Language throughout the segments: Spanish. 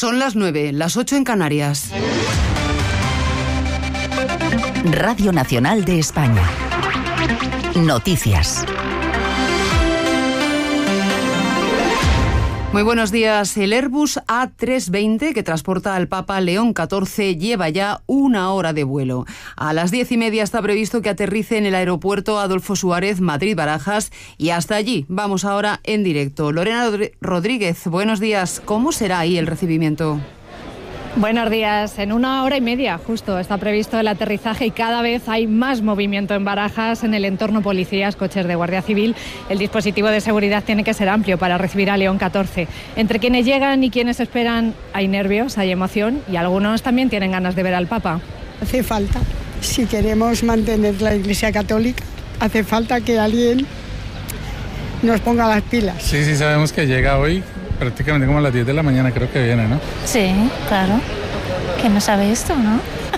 Son las 9, las 8 en Canarias. Radio Nacional de España. Noticias. Muy buenos días. El Airbus A320, que transporta al Papa León XIV, lleva ya 1 hora de vuelo. A las 10:30 está previsto que aterrice en el aeropuerto Adolfo Suárez, Madrid-Barajas, y hasta allí vamos ahora en directo. Lorena Rodríguez, buenos días. ¿Cómo será ahí el recibimiento? Buenos días. En 1 hora y media justo está previsto el aterrizaje y cada vez hay más movimiento en Barajas, en el entorno policías, coches de Guardia Civil. El dispositivo de seguridad tiene que ser amplio para recibir a León XIV. Entre quienes llegan y quienes esperan hay nervios, hay emoción y algunos también tienen ganas de ver al Papa. Hace falta, si queremos mantener la Iglesia Católica, hace falta que alguien nos ponga las pilas. Sí, sabemos que llega hoy. Prácticamente como a las 10 de la mañana creo que viene, ¿no? Sí, claro. ¿Quién no sabe esto, no?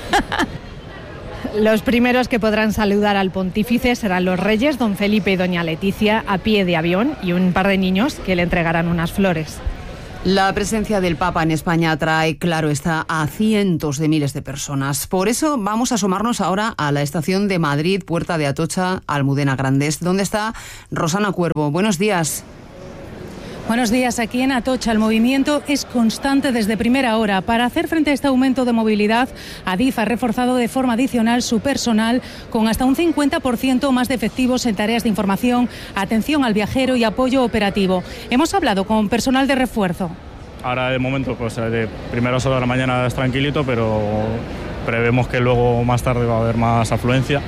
Los primeros que podrán saludar al pontífice serán los reyes, don Felipe y doña Leticia, a pie de avión, y un par de niños que le entregarán unas flores. La presencia del Papa en España atrae, claro está, a cientos de miles de personas. Por eso vamos a asomarnos ahora a la estación de Madrid, Puerta de Atocha, Almudena Grandes, donde está Rosana Cuervo. Buenos días. Buenos días. Aquí en Atocha el movimiento es constante desde primera hora. Para hacer frente a este aumento de movilidad, Adif ha reforzado de forma adicional su personal con hasta un 50% más de efectivos en tareas de información, atención al viajero y apoyo operativo. Hemos hablado con personal de refuerzo. Ahora de momento, pues de primeras horas de la mañana es tranquilito, pero prevemos que luego más tarde va a haber más afluencia.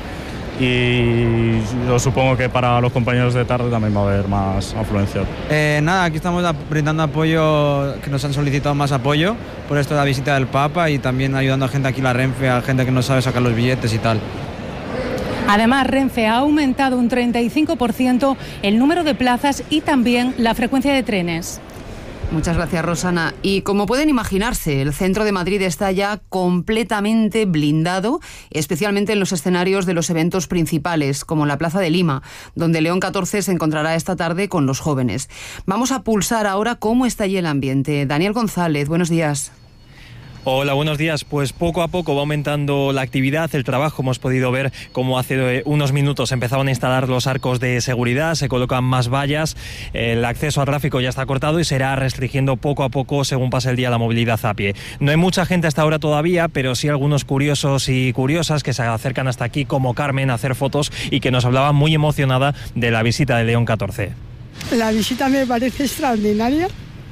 Y yo supongo que para los compañeros de tarde también va a haber más afluencia. Aquí estamos brindando apoyo, que nos han solicitado más apoyo por esto de la visita del Papa y también ayudando a gente aquí en la Renfe, a gente que no sabe sacar los billetes y tal. Además, Renfe ha aumentado un 35% el número de plazas y también la frecuencia de trenes. Muchas gracias, Rosana. Y como pueden imaginarse, el centro de Madrid está ya completamente blindado, especialmente en los escenarios de los eventos principales, como la Plaza de Lima, donde León XIV se encontrará esta tarde con los jóvenes. Vamos a pulsar ahora cómo está allí el ambiente. Daniel González, buenos días. Hola, buenos días. Pues poco a poco va aumentando la actividad, el trabajo. Hemos podido ver cómo hace unos minutos empezaban a instalar los arcos de seguridad, se colocan más vallas, el acceso al tráfico ya está cortado y se irá restringiendo poco a poco según pase el día la movilidad a pie. No hay mucha gente hasta ahora todavía, pero sí algunos curiosos y curiosas que se acercan hasta aquí, como Carmen, a hacer fotos y que nos hablaba muy emocionada de la visita de León XIV. La visita me parece extraordinaria.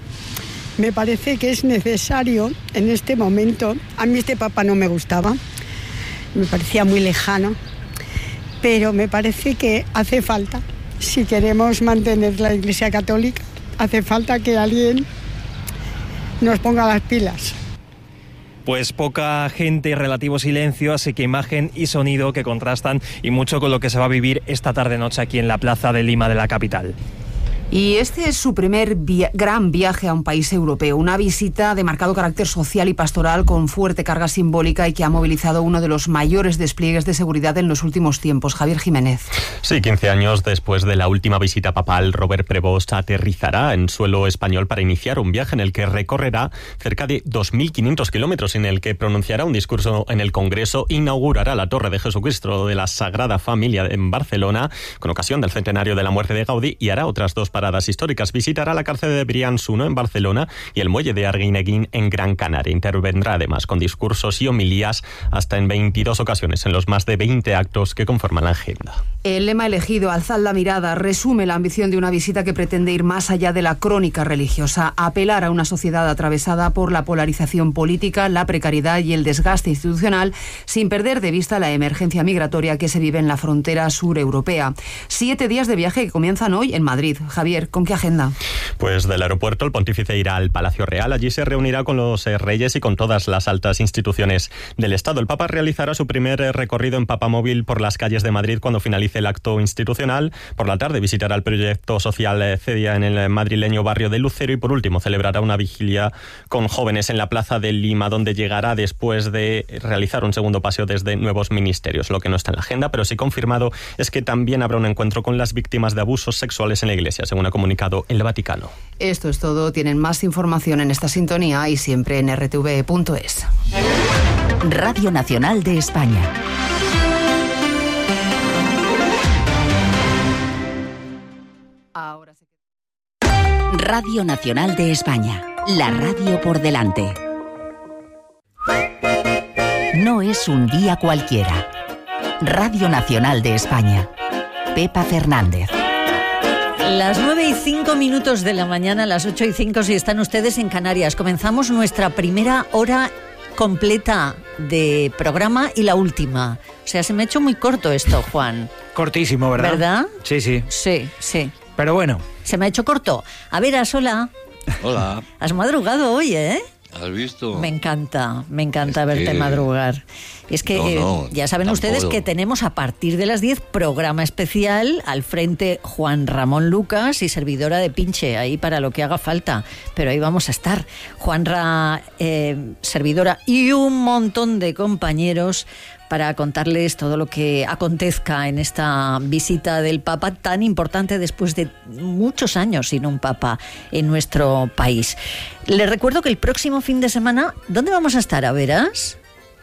Me parece que es necesario en este momento. A mí este Papa no me gustaba, me parecía muy lejano, pero me parece que hace falta, si queremos mantener la Iglesia Católica, hace falta que alguien nos ponga las pilas. Pues poca gente y relativo silencio, así que imagen y sonido que contrastan y mucho con lo que se va a vivir esta tarde-noche aquí en la Plaza de Lima de la capital. Y este es su primer gran viaje a un país europeo, una visita de marcado carácter social y pastoral con fuerte carga simbólica y que ha movilizado uno de los mayores despliegues de seguridad en los últimos tiempos. Javier Jiménez. Sí, 15 años después de la última visita papal, Robert Prevost aterrizará en suelo español para iniciar un viaje en el que recorrerá cerca de 2.500 kilómetros, en el que pronunciará un discurso en el Congreso, inaugurará la Torre de Jesucristo de la Sagrada Familia en Barcelona, con ocasión del centenario de la muerte de Gaudí, y hará otras dos paradas históricas. Visitará la cárcel de Brians 1 en Barcelona y el muelle de Arguineguín en Gran Canaria. Intervendrá además con discursos y homilías hasta en 22 ocasiones en los más de 20 actos que conforman la agenda. El lema elegido, Alzad la mirada, resume la ambición de una visita que pretende ir más allá de la crónica religiosa, apelar a una sociedad atravesada por la polarización política, la precariedad y el desgaste institucional, sin perder de vista la emergencia migratoria que se vive en la frontera sur europea. 7 días de viaje que comienzan hoy en Madrid. Javier, ¿con qué agenda? Pues del aeropuerto el pontífice irá al Palacio Real. Allí se reunirá con los reyes y con todas las altas instituciones del Estado. El Papa realizará su primer recorrido en papamóvil por las calles de Madrid cuando finalice el acto institucional. Por la tarde visitará el proyecto social CEDIA en el madrileño barrio de Lucero y por último celebrará una vigilia con jóvenes en la Plaza de Lima, donde llegará después de realizar un segundo paseo desde nuevos ministerios. Lo que no está en la agenda, pero sí confirmado, es que también habrá un encuentro con las víctimas de abusos sexuales en la Iglesia. Según según ha comunicado el Vaticano. Esto es todo. Tienen más información en esta sintonía y siempre en rtv.es. Radio Nacional de España. Radio Nacional de España. La radio por delante. No es un día cualquiera. Radio Nacional de España. Pepa Fernández. Las 9:05 de la mañana, las 8:05 si están ustedes en Canarias. Comenzamos nuestra primera hora completa de programa y la última. O sea, se me ha hecho muy corto esto, Juan. Cortísimo, ¿verdad? ¿Verdad? Sí, sí. Sí, sí. Pero bueno. Se me ha hecho corto. A ver, hola. Hola. Has madrugado hoy, ¿eh? ¿Has visto? Me encanta verte madrugar. Es que ya saben ustedes que tenemos a partir de las 10 programa especial, al frente Juan Ramón Lucas y servidora de Pinche, ahí para lo que haga falta. Pero ahí vamos a estar. Juanra, servidora y un montón de compañeros para contarles todo lo que acontezca en esta visita del Papa tan importante después de muchos años sin un Papa en nuestro país. Les recuerdo que el próximo fin de semana, ¿dónde vamos a estar, a veras?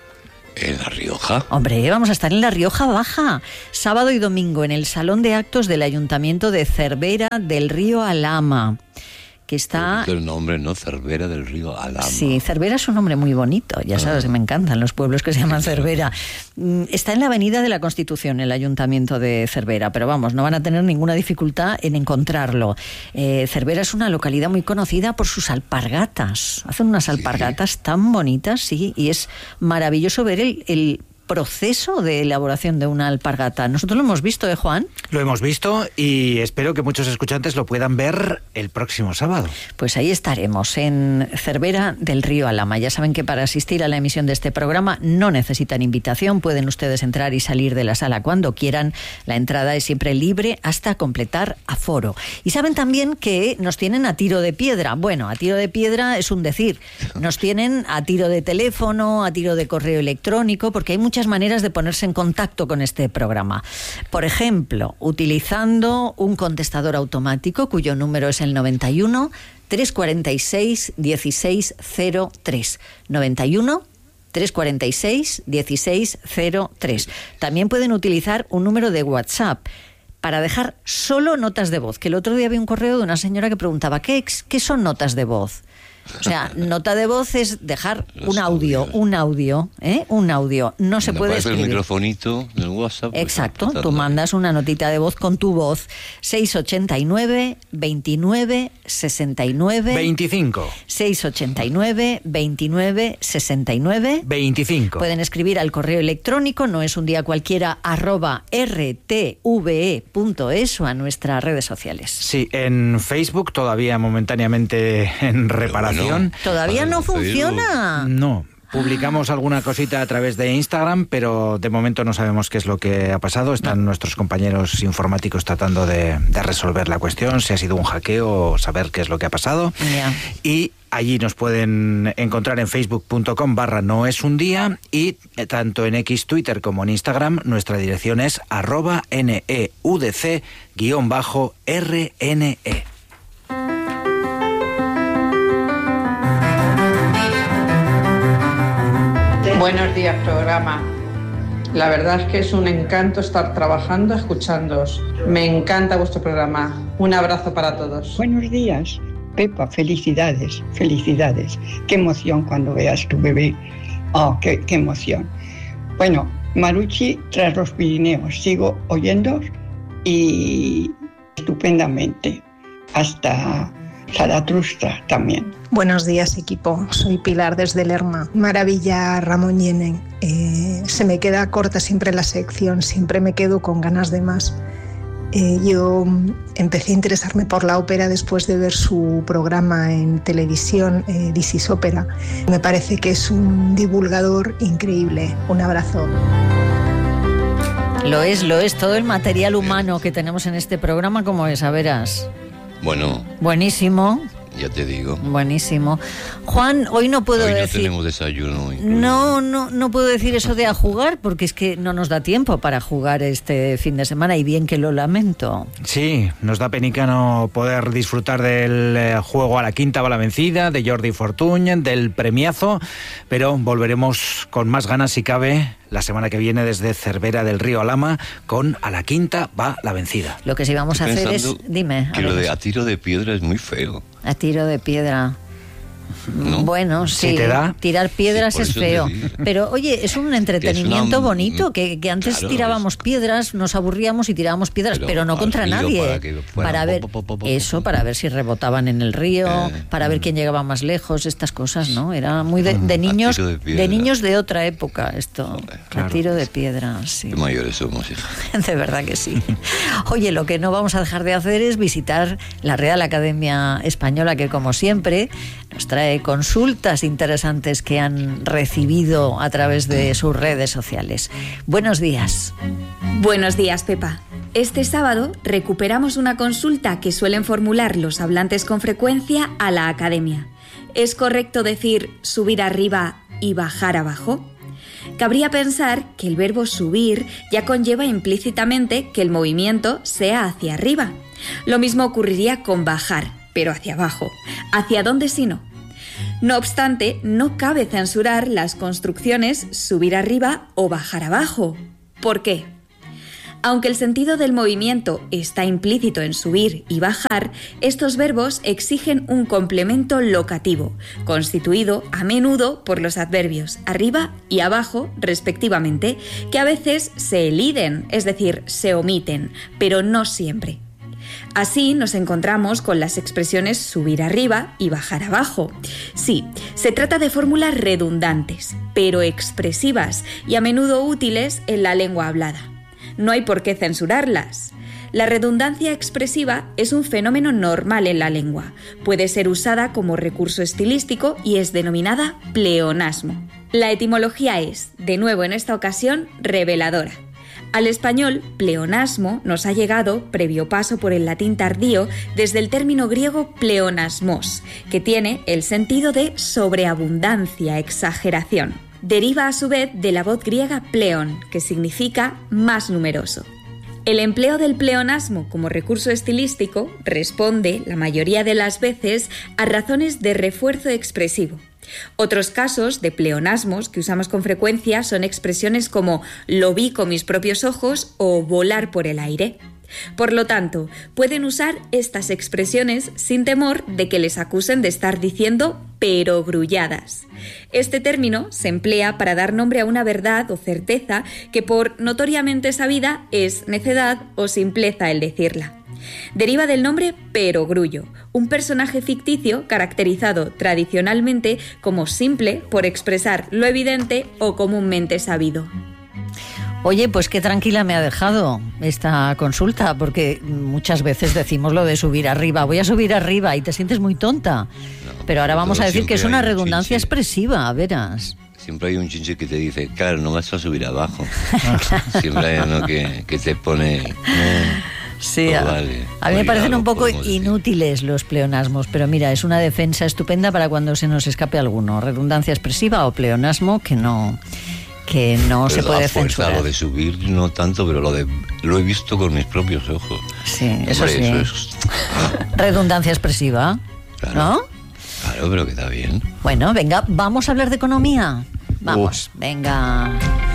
¿En La Rioja? Hombre, vamos a estar en La Rioja Baja, sábado y domingo, en el Salón de Actos del Ayuntamiento de Cervera del Río Alhama, que está... El nombre, ¿no? Cervera del Río Alhama. Sí, Cervera es un nombre muy bonito, ya sabes, me encantan los pueblos que se llaman Cervera. Está en la Avenida de la Constitución, el Ayuntamiento de Cervera, pero vamos, no van a tener ninguna dificultad en encontrarlo. Cervera es una localidad muy conocida por sus alpargatas. Hacen unas alpargatas tan bonitas, sí, y es maravilloso ver el proceso de elaboración de una alpargata. Nosotros lo hemos visto, ¿eh, Juan? Lo hemos visto y espero que muchos escuchantes lo puedan ver el próximo sábado. Pues ahí estaremos, en Cervera del Río Alhama. Ya saben que para asistir a la emisión de este programa no necesitan invitación, pueden ustedes entrar y salir de la sala cuando quieran. La entrada es siempre libre hasta completar aforo. Y saben también que nos tienen a tiro de piedra. Bueno, a tiro de piedra es un decir. Nos tienen a tiro de teléfono, a tiro de correo electrónico, porque hay muchas maneras de ponerse en contacto con este programa. Por ejemplo, utilizando un contestador automático cuyo número es el 91 346 1603. 91 346 1603. También pueden utilizar un número de WhatsApp para dejar solo notas de voz, que el otro día vi un correo de una señora que preguntaba ¿qué son notas de voz? O sea, nota de voz es dejar un audio. No se puede escribir. El microfonito del WhatsApp. Exacto, tú mandas una notita de voz con tu voz. 689 29 69 25. 689 29 69 25. Pueden escribir al correo electrónico, no es un día cualquiera, @rtve.es o a nuestras redes sociales. Sí, en Facebook todavía momentáneamente en reparación. ¿Todavía no funciona? No. Publicamos alguna cosita a través de Instagram, pero de momento no sabemos qué es lo que ha pasado. Están nuestros compañeros informáticos tratando de resolver la cuestión, si ha sido un hackeo o saber qué es lo que ha pasado. Y allí nos pueden encontrar en facebook.com/noesundía y tanto en X, Twitter como en Instagram nuestra dirección es @neudc_rne. Buenos días, programa. La verdad es que es un encanto estar trabajando, escuchándoos. Me encanta vuestro programa. Un abrazo para todos. Buenos días, Pepa. Felicidades, felicidades. Qué emoción cuando veas tu bebé. Oh, qué emoción. Bueno, Marucci tras los Pirineos. Sigo oyéndoos y estupendamente. Hasta Zaratustra también. Buenos días, equipo. Soy Pilar desde Lerma. Maravilla, Ramón Llenen. Se me queda corta siempre la sección, siempre me quedo con ganas de más. Yo empecé a interesarme por la ópera después de ver su programa en televisión, This is Opera. Me parece que es un divulgador increíble. Un abrazo. Lo es. Todo el material humano que tenemos en este programa, ¿cómo es? A veras. Bueno. Buenísimo. Ya te digo. Buenísimo. Juan, hoy no puedo Hoy no decir... tenemos desayuno. No puedo decir eso de a jugar, porque es que no nos da tiempo para jugar este fin de semana, y bien que lo lamento. Sí, nos da penica no poder disfrutar del juego a la quinta va la vencida, de Jordi Fortuny, del premiazo, pero volveremos con más ganas, si cabe, la semana que viene desde Cervera del Río Alhama con A la quinta va la vencida. Lo que sí vamos a hacer es... Dime. Que lo de a tiro de piedra es muy feo. A tiro de piedra. ¿No? Bueno, sí, ¿Sí te da? Tirar piedras Sí, por es eso feo. te digo. Pero oye, es un entretenimiento bonito, que antes claro, tirábamos piedras, nos aburríamos y tirábamos piedras, pero no al contra río nadie. para que fuera Para ver eso, para ver si rebotaban en el río, para ver quién llegaba más lejos, estas cosas, ¿no? Era muy de niños, tiro de piedra. de niños de otra época esto. claro. A tiro de piedra, sí. Qué mayores somos, hija. De verdad que sí. Oye, lo que no vamos a dejar de hacer es visitar la Real Academia Española, que como siempre nos trae consultas interesantes que han recibido a través de sus redes sociales. Buenos días. Buenos días, Pepa. Este sábado recuperamos una consulta que suelen formular los hablantes con frecuencia a la academia. ¿Es correcto decir subir arriba y bajar abajo? Cabría pensar que el verbo subir ya conlleva implícitamente que el movimiento sea hacia arriba. Lo mismo ocurriría con bajar, pero hacia abajo. ¿Hacia dónde si no? No obstante, no cabe censurar las construcciones subir arriba o bajar abajo. ¿Por qué? Aunque el sentido del movimiento está implícito en subir y bajar, estos verbos exigen un complemento locativo, constituido a menudo por los adverbios arriba y abajo, respectivamente, que a veces se eliden, es decir, se omiten, pero no siempre. Así nos encontramos con las expresiones subir arriba y bajar abajo. Sí, se trata de fórmulas redundantes, pero expresivas y a menudo útiles en la lengua hablada. No hay por qué censurarlas. La redundancia expresiva es un fenómeno normal en la lengua. Puede ser usada como recurso estilístico y es denominada pleonasmo. La etimología es, de nuevo en esta ocasión, reveladora. Al español, pleonasmo nos ha llegado, previo paso por el latín tardío, desde el término griego pleonasmos, que tiene el sentido de sobreabundancia, exageración. Deriva a su vez de la voz griega pleon, que significa más numeroso. El empleo del pleonasmo como recurso estilístico responde, la mayoría de las veces, a razones de refuerzo expresivo. Otros casos de pleonasmos que usamos con frecuencia son expresiones como lo vi con mis propios ojos o volar por el aire. Por lo tanto, pueden usar estas expresiones sin temor de que les acusen de estar diciendo perogrulladas. Este término se emplea para dar nombre a una verdad o certeza que por notoriamente sabida es necedad o simpleza el decirla. Deriva del nombre perogrullo, un personaje ficticio caracterizado tradicionalmente como simple por expresar lo evidente o comúnmente sabido. Oye, pues qué tranquila me ha dejado esta consulta, porque muchas veces decimos lo de subir arriba, voy a subir arriba y te sientes muy tonta. Pero ahora vamos a decir que es una redundancia expresiva, verás. Siempre hay un chinche que te dice, claro, no vas a subir abajo. Siempre hay uno que te pone... Sí, a mí me parecen un poco inútiles los pleonasmos, pero mira, es una defensa estupenda para cuando se nos escape alguno. Redundancia expresiva o pleonasmo que no se puede censurar. Lo de subir no tanto, pero lo he visto con mis propios ojos. Sí, eso sí. Eso es... Redundancia expresiva, claro, ¿no? Claro, pero que está bien. Bueno, venga, vamos a hablar de economía. Vamos, venga.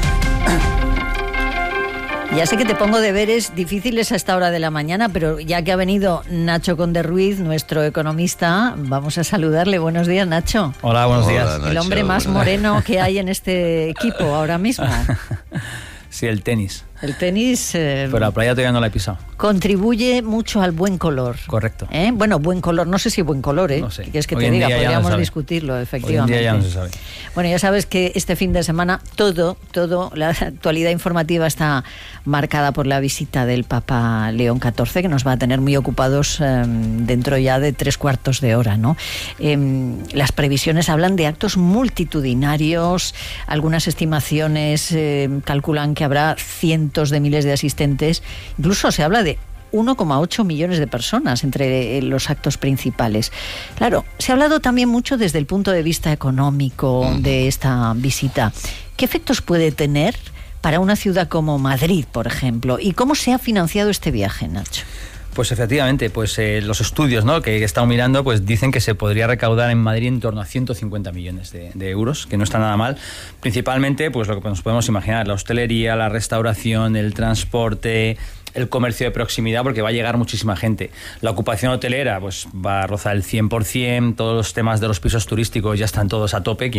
Ya sé que te pongo deberes difíciles a esta hora de la mañana, pero ya que ha venido Nacho Conde Ruiz, nuestro economista, vamos a saludarle. Buenos días, Nacho. Hola, buenos días. Nacho, el hombre más moreno que hay en este equipo ahora mismo. Sí, el tenis. El tenis... Pero la playa todavía no la he pisado. Contribuye mucho al buen color. Correcto. Bueno, buen color, no sé si buen color, ¿eh? No sé. ¿Qué quieres que te diga? Podríamos discutirlo, efectivamente. Hoy en día ya no se sabe. Bueno, ya sabes que este fin de semana todo, la actualidad informativa está marcada por la visita del Papa León XIV, que nos va a tener muy ocupados dentro ya de 3/4 de hora, ¿no? Las previsiones hablan de actos multitudinarios, algunas estimaciones calculan que habrá cientos de miles de asistentes, incluso se habla de 1,8 millones de personas entre los actos principales. Claro, se ha hablado también mucho desde el punto de vista económico de esta visita. ¿Qué efectos puede tener para una ciudad como Madrid, por ejemplo? ¿Y cómo se ha financiado este viaje, Nacho? Pues efectivamente, pues los estudios, ¿no?, que he estado mirando, pues dicen que se podría recaudar en Madrid en torno a 150 millones de euros, que no está nada mal. Principalmente, pues lo que nos podemos imaginar, la hostelería, la restauración, el transporte, el comercio de proximidad, porque va a llegar muchísima gente. La ocupación hotelera pues va a rozar el 100%, todos los temas de los pisos turísticos ya están todos a tope.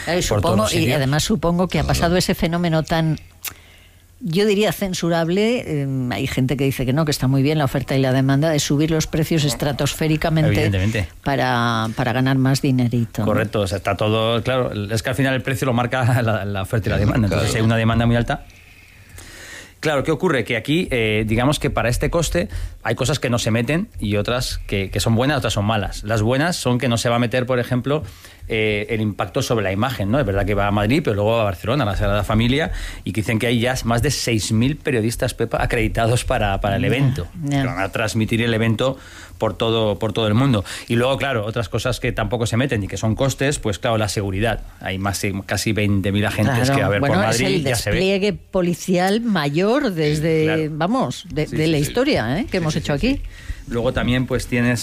Y además supongo que ha pasado ese fenómeno tan, yo diría, censurable. Hay gente que dice que no, que está muy bien la oferta y la demanda, de subir los precios estratosféricamente para ganar más dinerito. Correcto, o sea, está todo claro. Es que al final el precio lo marca la oferta y la demanda. Entonces, si hay una demanda muy alta. Claro, ¿qué ocurre? Que aquí, digamos que para este coste hay cosas que no se meten y otras que son buenas, otras son malas. Las buenas son que no se va a meter, por ejemplo, el impacto sobre la imagen, ¿no? Es verdad que va a Madrid, pero luego va a Barcelona, a la Sagrada Familia, y que dicen que hay ya más de 6.000 periodistas, Pepa, acreditados para el evento. Que van a transmitir el evento por todo el mundo. Y luego, claro, otras cosas que tampoco se meten y que son costes, pues claro, la seguridad. Hay casi 20.000 agentes que va a haber por Madrid. Es el despliegue policial mayor desde, de la historia que hemos hecho aquí. Luego también pues tienes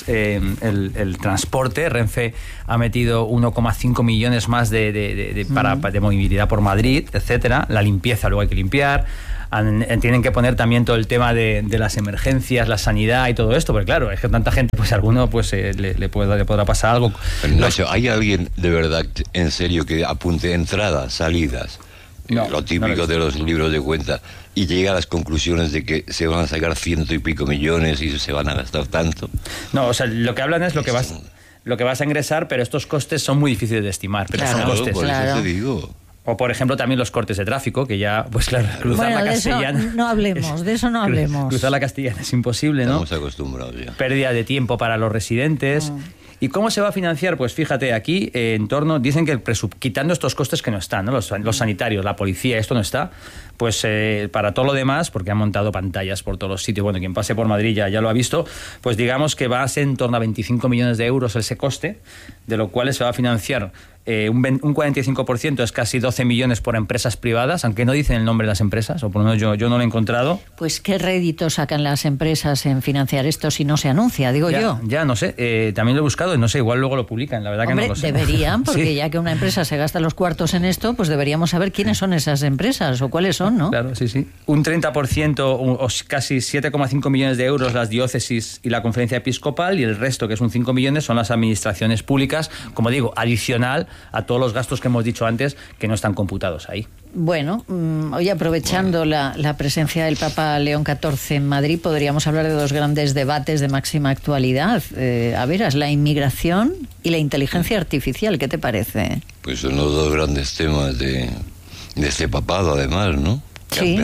el transporte. Renfe ha metido 1,5 millones más de movilidad por Madrid, etcétera. La limpieza, luego hay que limpiar. Tienen que poner también todo el tema de las emergencias, la sanidad y todo esto, porque claro, es que tanta gente, pues a alguno pues le podrá pasar algo. Pero Nacho, ¿hay alguien de verdad, en serio, que apunte entradas, salidas? No, lo típico de los libros de cuenta, y llega a las conclusiones de que se van a sacar 100 y pico millones y se van a gastar tanto. No, o sea, lo que hablan es lo que vas a ingresar, pero estos costes son muy difíciles de estimar, pero son costes. Por eso te digo. O, por ejemplo, también los cortes de tráfico, que ya, pues claro, cruzar la Castellana... De eso no hablemos. Cruzar la Castellana es imposible, ¿no? Estamos acostumbrados ya. Pérdida de tiempo para los residentes... ¿Y cómo se va a financiar? Pues fíjate, aquí dicen que quitando estos costes que no están, ¿no? Los sanitarios, la policía, esto no está, pues para todo lo demás, porque han montado pantallas por todos los sitios, bueno, quien pase por Madrid ya lo ha visto, pues digamos que va a ser en torno a 25 millones de euros ese coste, de lo cual se va a financiar un 45%, es casi 12 millones por empresas privadas, aunque no dicen el nombre de las empresas, o por lo menos yo no lo he encontrado. Pues ¿qué rédito sacan las empresas en financiar esto si no se anuncia, digo yo? Ya, no sé, también lo he buscado y no sé, igual luego lo publican, la verdad. Hombre, que no lo sé. Deberían, porque ya que una empresa se gasta los cuartos en esto, pues deberíamos saber quiénes son esas empresas o cuáles son, ¿no? Claro, sí. Un 30% o casi 7,5 millones de euros las diócesis y la conferencia episcopal, y el resto, que es un 5 millones, son las administraciones públicas, como digo, adicional a todos los gastos que hemos dicho antes que no están computados ahí. Bueno, hoy aprovechando la presencia del Papa León XIV en Madrid, podríamos hablar de dos grandes debates de máxima actualidad. A ver, la inmigración y la inteligencia artificial, ¿qué te parece? Pues son los dos grandes temas de este papado, además, ¿no? Sí.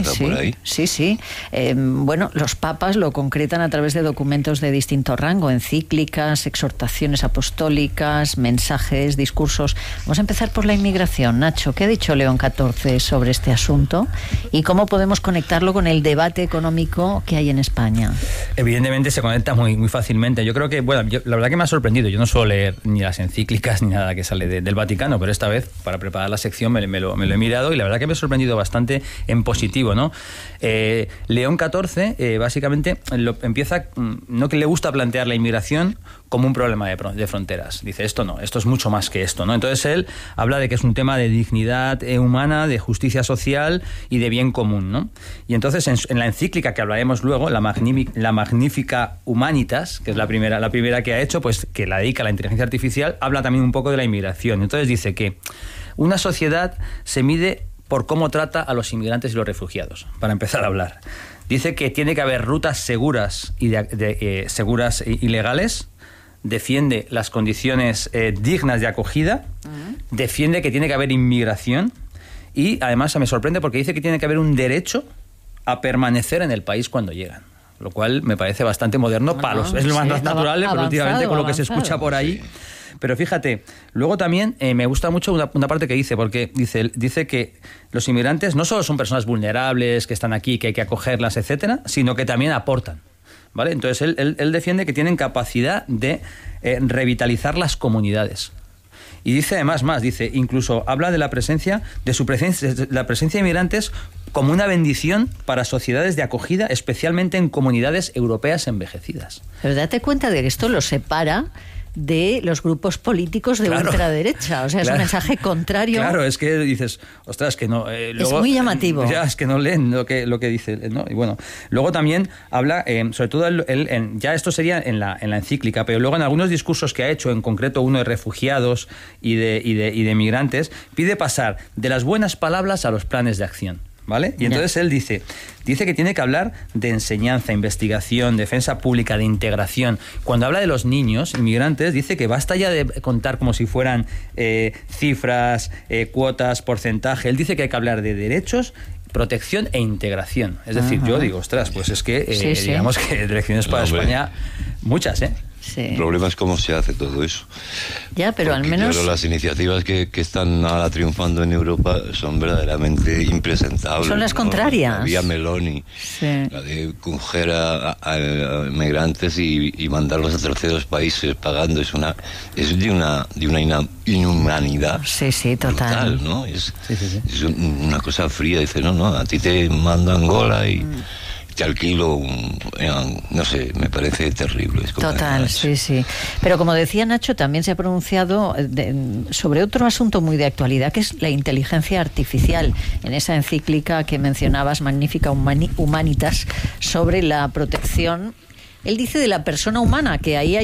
Bueno, los papas lo concretan a través de documentos de distinto rango, encíclicas, exhortaciones apostólicas, mensajes, discursos. Vamos a empezar por la inmigración. Nacho, ¿qué ha dicho León XIV sobre este asunto y cómo podemos conectarlo con el debate económico que hay en España? Evidentemente se conecta muy, muy fácilmente. Yo creo que, la verdad que me ha sorprendido. Yo no suelo leer ni las encíclicas ni nada que sale del Vaticano, pero esta vez, para preparar la sección, me lo he mirado y la verdad que me ha sorprendido bastante en positivo, ¿no? León XIV básicamente empieza, no que le gusta plantear la inmigración como un problema de fronteras. Dice, esto no, esto es mucho más que esto, ¿no? Entonces él habla de que es un tema de dignidad humana, de justicia social y de bien común, ¿no? Y entonces en la encíclica que hablaremos luego, la Magnifica Humanitas, que es la primera que ha hecho, pues que la dedica a la inteligencia artificial, habla también un poco de la inmigración. Entonces dice que una sociedad se mide por cómo trata a los inmigrantes y los refugiados, para empezar a hablar. Dice que tiene que haber rutas seguras seguras y legales, defiende las condiciones dignas de acogida, defiende que tiene que haber inmigración y además me sorprende porque dice que tiene que haber un derecho a permanecer en el país cuando llegan. Lo cual me parece bastante moderno es lo más natural, pero últimamente con lo que se escucha por ahí. Sí. Pero fíjate, luego también me gusta mucho una parte que dice, porque dice que los inmigrantes no solo son personas vulnerables, que están aquí, que hay que acogerlas, etcétera, sino que también aportan. ¿vale? Entonces él defiende que tienen capacidad de revitalizar las comunidades. Y dice además dice, incluso habla de la presencia de inmigrantes como una bendición para sociedades de acogida, especialmente en comunidades europeas envejecidas. Pero date cuenta de que esto lo separa de los grupos políticos de ultraderecha. O sea, es un mensaje contrario. Claro, es que dices, ostras, que no... luego, es muy llamativo. Ya, es que no leen lo que dice, ¿no? Y bueno, luego también habla, sobre todo, ya esto sería en la encíclica, pero luego en algunos discursos que ha hecho, en concreto uno de refugiados y de migrantes, pide pasar de las buenas palabras a los planes de acción. ¿Vale? Y entonces él dice que tiene que hablar de enseñanza, investigación, defensa pública, de integración. Cuando habla de los niños inmigrantes, dice que basta ya de contar como si fueran cifras, cuotas, porcentaje. Él dice que hay que hablar de derechos, protección e integración. Es decir, yo digo, ostras, pues es que digamos que elecciones para España, muchas, ¿eh? Sí. El problema es cómo se hace todo eso. Ya, pero porque al menos... claro, las iniciativas que están ahora triunfando en Europa son verdaderamente impresentables. Son las contrarias. La vía Meloni, la de coger a migrantes y mandarlos a terceros países pagando, es de una inhumanidad. Sí, total. Brutal, ¿no? Es una cosa fría. Dice, no, a ti te mando a Angola y... te alquilo, no sé, me parece terrible. Total, sí. Pero como decía Nacho, también se ha pronunciado sobre otro asunto muy de actualidad, que es la inteligencia artificial. En esa encíclica que mencionabas, Magnifica Humanitas, sobre la protección, él dice, de la persona humana, que ahí hay